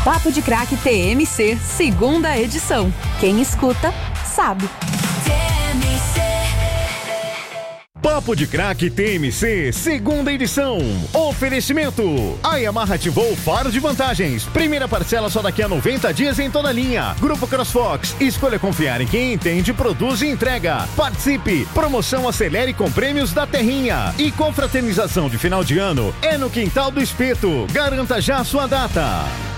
Papo de Crack TMC, segunda edição. Quem escuta, sabe. Papo de Crack TMC, segunda edição. Oferecimento. A Yamaha ativou faro de vantagens. Primeira parcela só daqui a 90 dias em toda a linha. Grupo CrossFox. Escolha confiar em quem entende, produz e entrega. Participe. Promoção Acelere com prêmios da Terrinha. E confraternização de final de ano é no Quintal do Espeto. Garanta já a sua data.